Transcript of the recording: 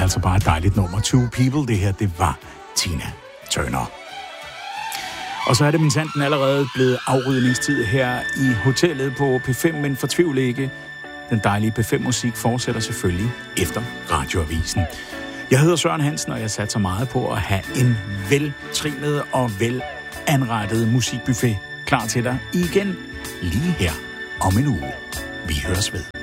altså bare et dejligt nummer. Two People, det her, det var Tina Turner. Og så er det minsandten allerede blevet afrydningstid her i hotellet på P5, men fortvivl ikke. Den dejlige P5-musik fortsætter selvfølgelig efter radioavisen. Jeg hedder Søren Hansen, og jeg satser meget på at have en veltrinet og velanrettet musikbuffet klar til dig igen lige her om en uge. Vi høres ved.